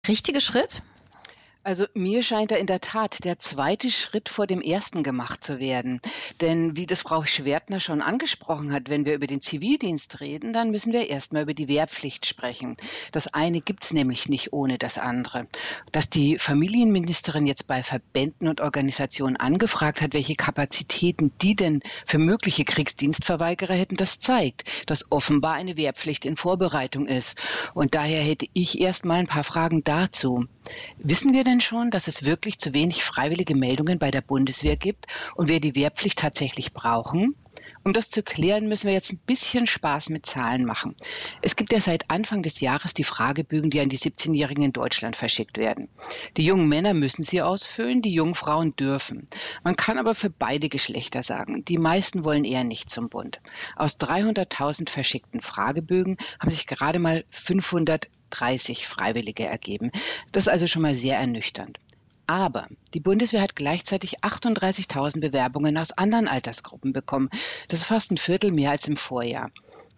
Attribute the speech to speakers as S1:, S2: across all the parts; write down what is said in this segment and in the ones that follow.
S1: Richtige Schritt?
S2: Also mir scheint da in der Tat der zweite Schritt vor dem ersten gemacht zu werden. Denn wie das Frau Schwertner schon angesprochen hat, wenn wir über den Zivildienst reden, dann müssen wir erst mal über die Wehrpflicht sprechen. Das eine gibt's nämlich nicht ohne das andere. Dass die Familienministerin jetzt bei Verbänden und Organisationen angefragt hat, welche Kapazitäten die denn für mögliche Kriegsdienstverweigerer hätten, das zeigt, dass offenbar eine Wehrpflicht in Vorbereitung ist. Und daher hätte ich erst mal ein paar Fragen dazu. Wissen wir denn schon, dass es wirklich zu wenig freiwillige Meldungen bei der Bundeswehr gibt und wir die Wehrpflicht tatsächlich brauchen? Um das zu klären, müssen wir jetzt ein bisschen Spaß mit Zahlen machen. Es gibt ja seit Anfang des Jahres die Fragebögen, die an die 17-Jährigen in Deutschland verschickt werden. Die jungen Männer müssen sie ausfüllen, die jungen Frauen dürfen. Man kann aber für beide Geschlechter sagen, die meisten wollen eher nicht zum Bund. Aus 300.000 verschickten Fragebögen haben sich gerade mal 530 Freiwillige ergeben. Das ist also schon mal sehr ernüchternd. Aber die Bundeswehr hat gleichzeitig 38.000 Bewerbungen aus anderen Altersgruppen bekommen. Das ist fast ein Viertel mehr als im Vorjahr.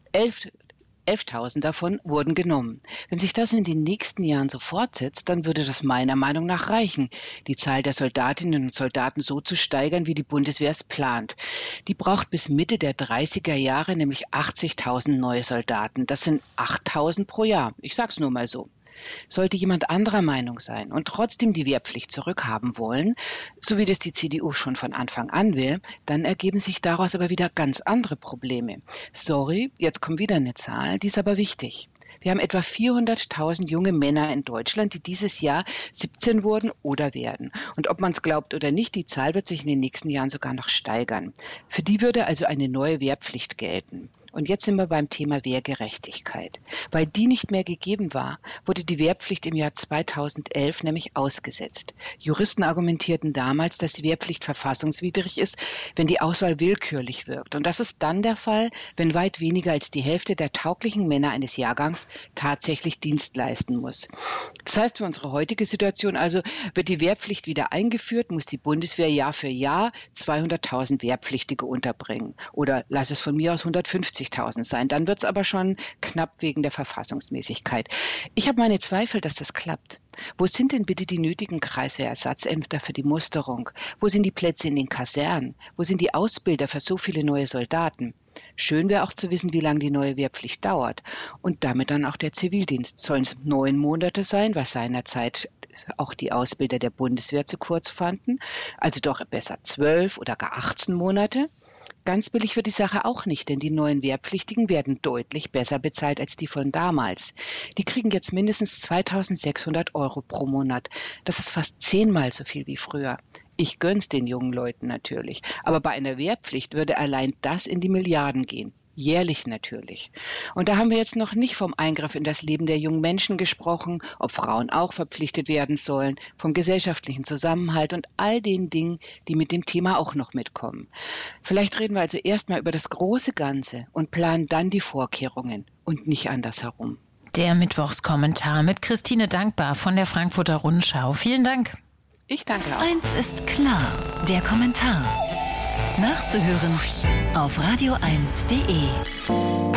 S2: 11.000 davon wurden genommen. Wenn sich das in den nächsten Jahren so fortsetzt, dann würde das meiner Meinung nach reichen, die Zahl der Soldatinnen und Soldaten so zu steigern, wie die Bundeswehr es plant. Die braucht bis Mitte der 30er Jahre nämlich 80.000 neue Soldaten. Das sind 8.000 pro Jahr. Ich sag's nur mal so. Sollte jemand anderer Meinung sein und trotzdem die Wehrpflicht zurückhaben wollen, so wie das die CDU schon von Anfang an will, dann ergeben sich daraus aber wieder ganz andere Probleme. Sorry, jetzt kommt wieder eine Zahl, die ist aber wichtig. Wir haben etwa 400.000 junge Männer in Deutschland, die dieses Jahr 17 wurden oder werden. Und ob man es glaubt oder nicht, die Zahl wird sich in den nächsten Jahren sogar noch steigern. Für die würde also eine neue Wehrpflicht gelten. Und jetzt sind wir beim Thema Wehrgerechtigkeit. Weil die nicht mehr gegeben war, wurde die Wehrpflicht im Jahr 2011 nämlich ausgesetzt. Juristen argumentierten damals, dass die Wehrpflicht verfassungswidrig ist, wenn die Auswahl willkürlich wirkt. Und das ist dann der Fall, wenn weit weniger als die Hälfte der tauglichen Männer eines Jahrgangs tatsächlich Dienst leisten muss. Das heißt, für unsere heutige Situation also, wird die Wehrpflicht wieder eingeführt, muss die Bundeswehr Jahr für Jahr 200.000 Wehrpflichtige unterbringen. Oder lass es von mir aus 150.000 sein. Dann wird es aber schon knapp wegen der Verfassungsmäßigkeit. Ich habe meine Zweifel, dass das klappt. Wo sind denn bitte die nötigen Kreiswehrersatzämter für die Musterung? Wo sind die Plätze in den Kasernen? Wo sind die Ausbilder für so viele neue Soldaten? Schön wäre auch zu wissen, wie lange die neue Wehrpflicht dauert. Und damit dann auch der Zivildienst. Sollen es 9 Monate sein, was seinerzeit auch die Ausbilder der Bundeswehr zu kurz fanden? Also doch besser 12 oder gar 18 Monate? Ganz billig wird die Sache auch nicht, denn die neuen Wehrpflichtigen werden deutlich besser bezahlt als die von damals. Die kriegen jetzt mindestens 2.600 € pro Monat. Das ist fast 10-mal so viel wie früher. Ich gönn's den jungen Leuten natürlich. Aber bei einer Wehrpflicht würde allein das in die Milliarden gehen. Jährlich natürlich. Und da haben wir jetzt noch nicht vom Eingriff in das Leben der jungen Menschen gesprochen, ob Frauen auch verpflichtet werden sollen, vom gesellschaftlichen Zusammenhalt und all den Dingen, die mit dem Thema auch noch mitkommen. Vielleicht reden wir also erstmal über das große Ganze und planen dann die Vorkehrungen und nicht andersherum.
S1: Der Mittwochskommentar mit Christine Dankbar von der Frankfurter Rundschau. Vielen Dank.
S2: Ich danke auch.
S3: Eins ist klar, der Kommentar. Nachzuhören auf radio1.de.